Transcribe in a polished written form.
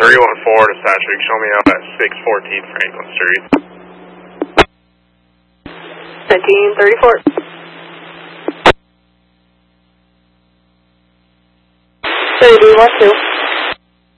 314 to Patrick, show me out at 614 Franklin Street. 1934. 3012.